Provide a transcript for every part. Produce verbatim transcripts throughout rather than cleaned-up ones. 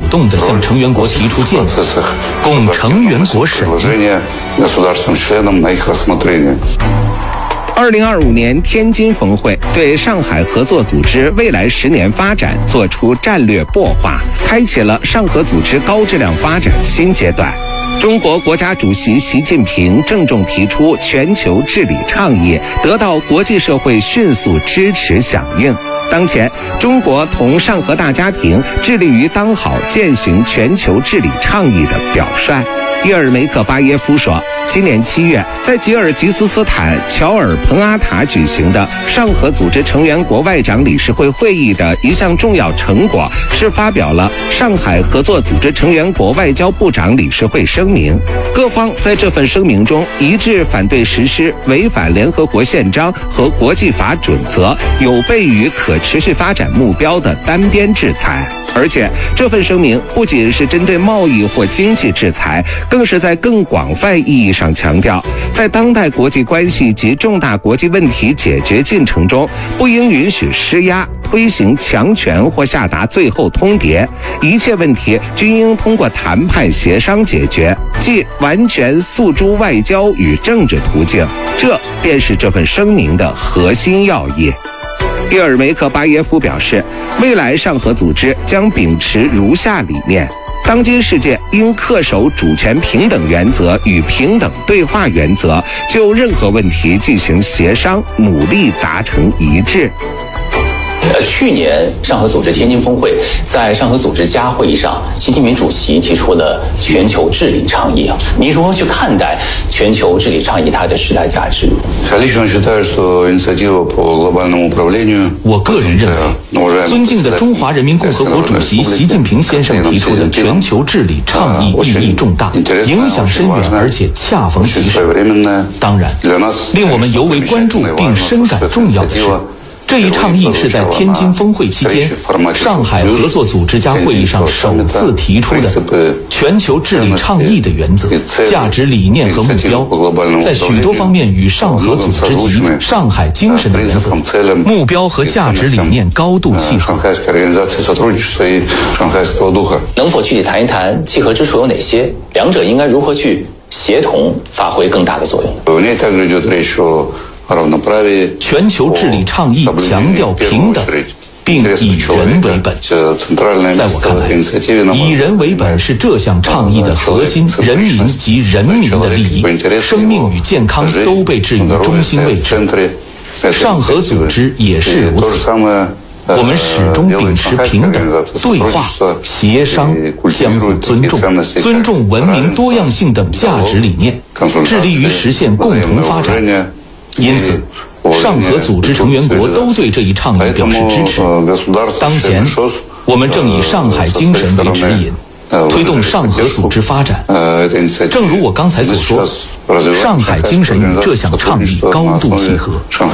动地向成员国提出建议，供成员国审议。 二零二五年天津峰会对上海合作组织未来十年发展作出战略擘画，开启了上合组织高质量发展新阶段。中国国家主席习近平郑重提出全球治理倡议，得到国际社会迅速支持响应。当前，中国同上合大家庭致力于当好践行全球治理倡议的表率。叶尔梅克巴耶夫说，今年七月，在吉尔吉斯斯坦乔尔彭阿塔举行的上合组织成员国外长理事会会议的一项重要成果是发表了上海合作组织成员国外交部长理事会声明。各方在这份声明中一致反对实施违反联合国宪章和国际法准则、有悖于可持续发展目标的单边制裁。而且这份声明不仅是针对贸易或经济制裁，更是在更广泛意义上强调，在当代国际关系及重大国际问题解决进程中，不应允许施压、推行强权或下达最后通牒，一切问题均应通过谈判协商解决，即完全诉诸外交与政治途径。这便是这份声明的核心要义。叶尔梅克巴耶夫表示，未来上合组织将秉持如下理念：当今世界应恪守主权平等原则与平等对话原则，就任何问题进行协商，努力达成一致。 呃，去年上合组织天津峰会，在上合组织家会议上，习近平主席提出了全球治理倡议啊，您如何去看待全球治理倡议它的时代价值？ 我个人认为，尊敬的中华人民共和国主席习近平先生提出的全球治理倡议意义重大，影响深远，而且恰逢其时。当然，令我们尤为关注并深感重要的是，这一倡议是在天津峰会期间，上海合作组织家会议上首次提出的全球治理倡议的原则、价值理念和目标，在许多方面与上合组织及上海精神的原则、目标和价值理念高度契合。 能否具体谈一谈契合之处有哪些？两者应该如何去协同发挥更大的作用？ 全球治理倡议强调平等，并以人为本。在我看来，以人为本是这项倡议的核心，人民及人民的利益、生命与健康都被置于中心位置。上合组织也是如此。我们始终秉持平等、对话、协商、相互尊重、尊重文明多样性等价值理念，致力于实现共同发展。因此，上合组织成员国都对这一倡议表示支持。当前，我们正以上海精神为指引，推动上合组织发展。正如我刚才所说，上海精神与这项倡议高度契合。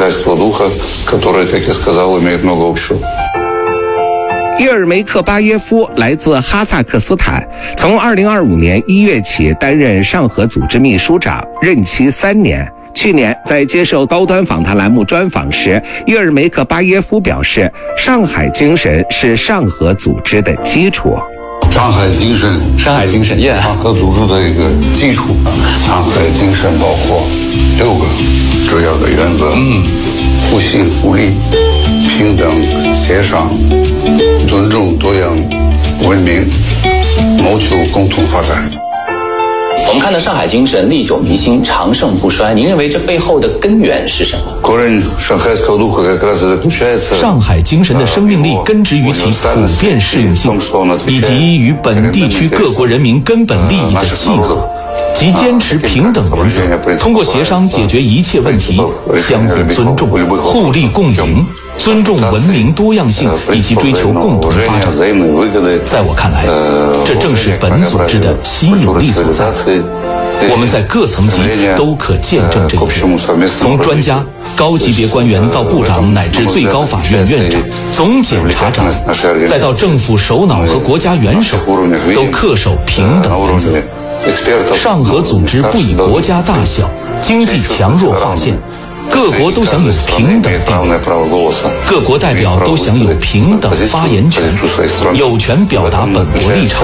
叶尔梅克巴耶夫来自哈萨克斯坦，从二零二五年一月起担任上合组织秘书长，任期三年。去年在接受高端访谈栏目专访时，叶尔梅克巴耶夫表示，上海精神是上合组织的基础。 上海精神， 上海精神，耶， 上合组织的一个基础。上海精神包括六个主要的原则：嗯，互信互利、平等协商、尊重多样文明、谋求共同发展。 我们看到上海精神历久弥新、长盛不衰，您认为这背后的根源是什么？ 上海精神的生命力根植于其普遍适用性，以及与本地区各国人民根本利益的契合，即坚持平等原则，通过协商解决一切问题，相互尊重、互利共赢，尊重文明多样性以及追求共同发展。在我看来，这正是本组织的吸引力所在。我们在各层级都可见证这一点，从专家、高级别官员到部长乃至最高法院院长、总检察长，再到政府首脑和国家元首，都恪守平等原则。上合组织不以国家大小、经济强弱划线，各国都享有平等地位，各国代表都享有平等发言权，有权表达本国立场。